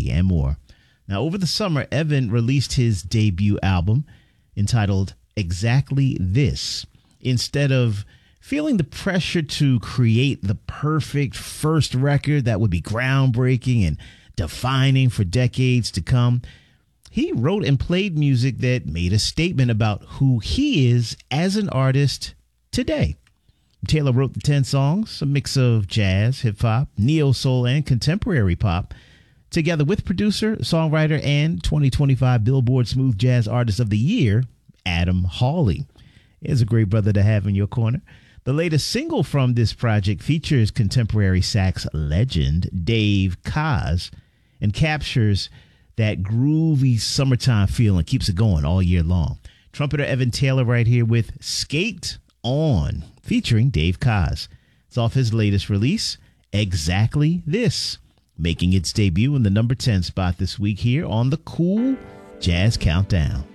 karaoke, and more. Now, over the summer, Evan released his debut album entitled Exactly This. Instead of feeling the pressure to create the perfect first record that would be groundbreaking and defining for decades to come, he wrote and played music that made a statement about who he is as an artist today. Taylor wrote the 10 songs, a mix of jazz, hip-hop, neo-soul, and contemporary pop, together with producer, songwriter, and 2025 Billboard Smooth Jazz Artist of the Year, Adam Hawley. He's a great brother to have in your corner. The latest single from this project features contemporary sax legend Dave Koz and captures that groovy summertime feel and keeps it going all year long. Trumpeter Evan Taylor right here with Skate On, featuring Dave Koz. It's off his latest release, Exactly This, making its debut in the number 10 spot this week here on the Cool Jazz Countdown.